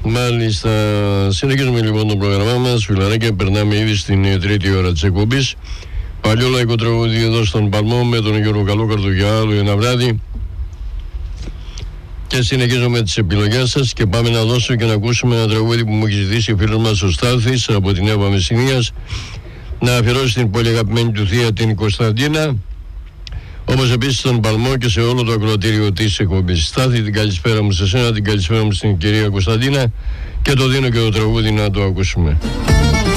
Μάλιστα, συνεχίζουμε λοιπόν το πρόγραμμά μας, φιλαράκια, περνάμε ήδη στην τρίτη ώρα της εκπομπής. Παλιό λαϊκό τραγούδι εδώ στον Παλμό με τον Γιώργο Καλόκαρδο για άλλο ένα βράδυ. Και συνεχίζουμε τις επιλογές σας και πάμε να δώσω και να ακούσουμε ένα τραγούδι που μου έχει ζητήσει ο φίλος μας ο Στάθης από την Εύα Μεσσηνίας να αφιερώσει την πολύ αγαπημένη του θεία την Κωνσταντίνα, όπως επίσης στον Παλμό και σε όλο το ακροατήριο της εκπομπής. Στάθη, την καλησπέρα μου σε σένα, την καλησπέρα μου στην κυρία Κωνσταντίνα και το δίνω και το τραγούδι να το ακούσουμε.